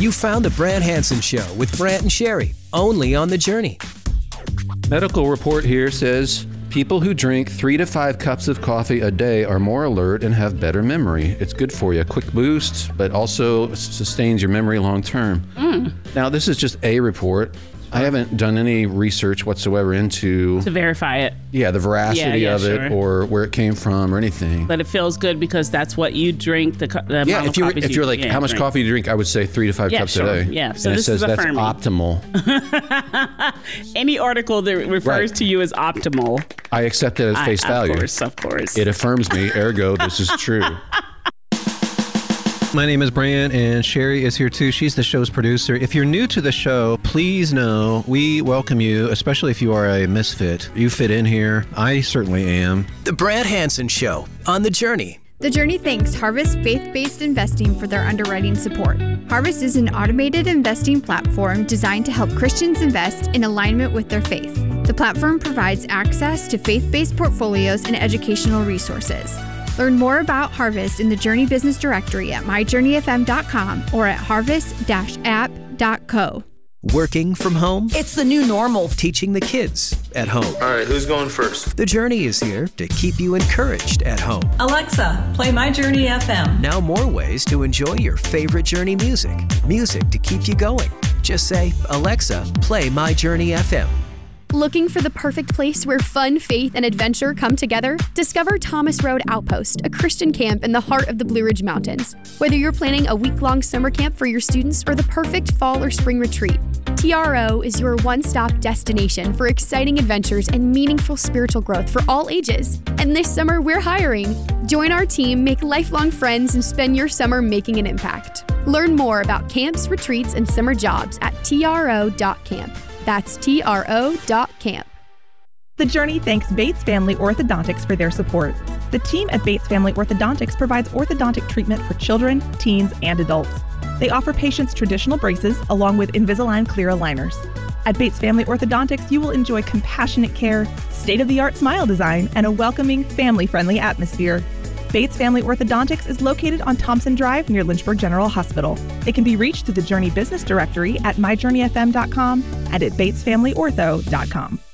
You found The Brant Hansen Show with Brant and Sherry, only on The Journey. Medical report here says people who drink 3 to 5 cups of coffee a day are more alert and have better memory. It's good for you. A quick boost, but also sustains your memory long term. Now, this is just a report. I haven't done any research whatsoever into... To verify it. Yeah, the veracity of it or where it came from or anything. But it feels good because that's what you drink. The amount of coffee if you're like, how much coffee do you drink? I would say 3 to 5 cups a day. Yeah, so and this it says is that's affirming. optimal. Any article that refers to you as optimal. I accept it as face value. Of course. It affirms me, ergo, this is true. My name is Brant, and Sherry is here too. She's the show's producer. If you're new to the show, please know we welcome you, especially if you are a misfit. You fit in here. I certainly am. The Brant Hansen Show on The Journey. The Journey thanks Harvest Faith-Based Investing for their underwriting support. Harvest is an automated investing platform designed to help Christians invest in alignment with their faith. The platform provides access to faith-based portfolios and educational resources. Learn more about Harvest in the Journey Business Directory at myjourneyfm.com or at harvest-app.co. Working from home? It's the new normal. Teaching the kids at home. All right, who's going first? The Journey is here to keep you encouraged at home. Alexa, play My Journey FM. Now more ways to enjoy your favorite Journey music. Music to keep you going. Just say, Alexa, play My Journey FM. Looking for the perfect place where fun, faith, and adventure come together? Discover Thomas Road Outpost, a Christian camp in the heart of the Blue Ridge Mountains. Whether you're planning a week-long summer camp for your students or the perfect fall or spring retreat, TRO is your one-stop destination for exciting adventures and meaningful spiritual growth for all ages. And this summer, we're hiring. Join our team, make lifelong friends, and spend your summer making an impact. Learn more about camps, retreats, and summer jobs at tro.camp. That's tro.camp. The Journey thanks Bates Family Orthodontics for their support. The team at Bates Family Orthodontics provides orthodontic treatment for children, teens, and adults. They offer patients traditional braces along with Invisalign clear aligners. At Bates Family Orthodontics, you will enjoy compassionate care, state-of-the-art smile design, and a welcoming, family-friendly atmosphere. Bates Family Orthodontics is located on Thompson Drive near Lynchburg General Hospital. They can be reached through the Journey Business Directory at myjourneyfm.com and at batesfamilyortho.com.